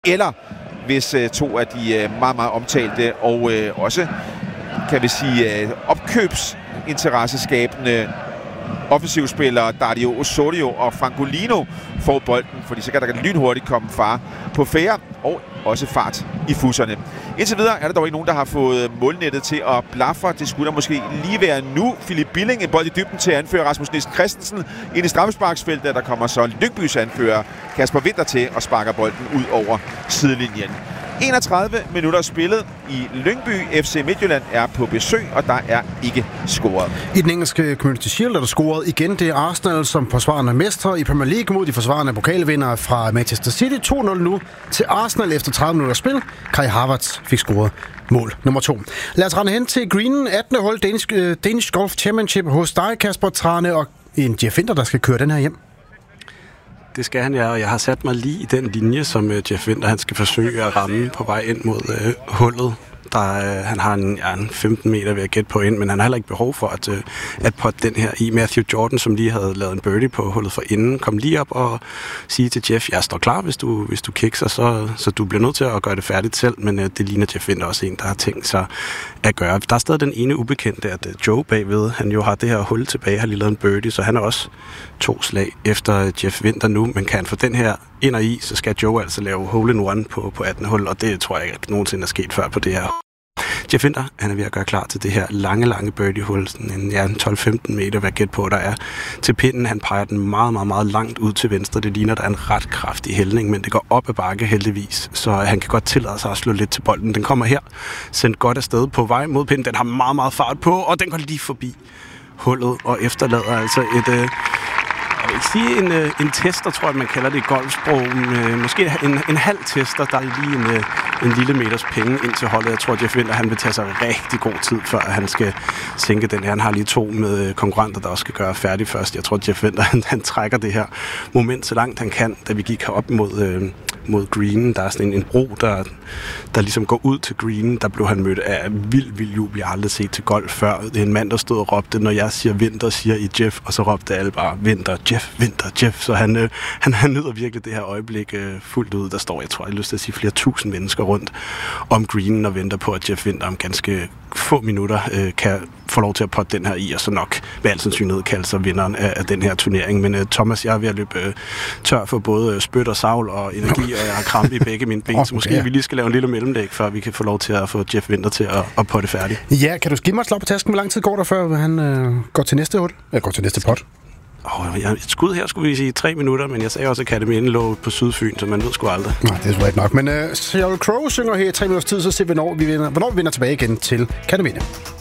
eller hvis to af de meget, meget omtalte og også, kan vi sige, opkøbsinteresseskabende offensivspillere Dario Osorio og Francolino får bolden, fordi så kan der lynhurtigt komme far på færre og også fart i fusserne. Indtil videre er der dog ikke nogen, der har fået målnettet til at blafre. Det skulle der måske lige være nu. Philip Billing, en bold i dybden til anfører Rasmus Nielsen Christensen ind i straffesparksfeltet. Der kommer så Lyngbys anfører Kasper Winther til og sparker bolden ud over sidelinjen. 31 minutter spillet i Lyngby. FC Midtjylland er på besøg, og der er ikke scoret. I den engelske Community Shield er der scoret igen. Det er Arsenal som forsvarende mestre i Premier League mod de forsvarende pokalvindere fra Manchester City. 2-0 nu til Arsenal efter 30 minutter spil. Kai Havertz fik scoret mål nummer 2. Lad os rende hen til Greenen, 18. hold Danish Golf Championship hos dig, Kasper Trane, og en Jeff Winther, der skal køre den her hjem. Det skal han, ja, og jeg har sat mig lige i den linje, som Jeff Winther han skal forsøge at ramme på vej ind mod hullet. Han har en 15 meter ved at gætte på ind, men han har heller ikke behov for at potte den her i. Matthew Jordan, som lige havde lavet en birdie på hullet for inden, kom lige op og sige til Jeff, jeg står klar, hvis du kikser, så du bliver nødt til at gøre det færdigt selv, men det ligner Jeff Winther også en, der har tænkt sig at gøre. Der er stadig den ene ubekendte, at Joe bagved, han jo har det her hul tilbage, har lige lavet en birdie, så han er også 2 slag efter Jeff Winther nu, men kan han få den her ind og i, så skal Joe altså lave hole-in-one på 18. hul, og det tror jeg ikke nogensinde er sket før på det her. Jeff Winther, han er ved at gøre klar til det her lange birdie-hul, sådan en 12-15 meter, hvad gæt på der er til pinden. Han peger den meget, meget, meget langt ud til venstre. Det ligner, der er en ret kraftig hældning, men det går op ad bakke heldigvis, så han kan godt tillade sig at slå lidt til bolden. Den kommer her, sendt godt afsted på vej mod pinden. Den har meget, meget fart på, og den går lige forbi hullet og efterlader altså et... Jeg vil sige en tester, tror jeg, man kalder det i golfsprog. Måske en halv tester, der er lige en lille meters penge ind til holdet. Jeg tror, Jeff Winther, han vil tage sig rigtig god tid, før han skal sænke den her. Han har lige 2 med konkurrenter, der også skal gøre færdig først. Jeg tror, Jeff Winther, han trækker det her moment så langt han kan, da vi gik herop mod greenen. Der er sådan en bro, der ligesom går ud til greenen. Der blev han mødt af vild jubel. Jeg har aldrig set til golf før. Det er en mand, der stod og råbte, når jeg siger Winther, siger I Jeff, og så råbte alle bare Winther, Jeff. Så han nyder virkelig det her øjeblik fuldt ud. Der står, jeg tror, jeg har lyst til at sige flere tusind mennesker rundt om greenen og venter på, at Jeff Winther om ganske få minutter kan få lov til at potte den her i, og så nok med al sandsynlighed kalde sig vinderen af den her turnering. Men Thomas, jeg er ved at løbe tør for både spyt og savl og energi, og jeg har krampe i begge mine ben, så måske vi lige skal lave en lille mellemlæg, før vi kan få lov til at få Jeff Winther til at potte færdig. Ja, kan du give mig et slag på tasken? Hvor lang tid går der, før han går til næste hul? Eller går til næste pot? Et skud her skulle vi sige 3 minutter, men jeg sagde også, at Akademien lå på Sydfyn, så man ved sgu aldrig. Nej, det er sgu ikke nok. Men Sheryl Crow synger her i 3 minutters tid, så ser vi, hvornår vi vender tilbage igen til Akademien.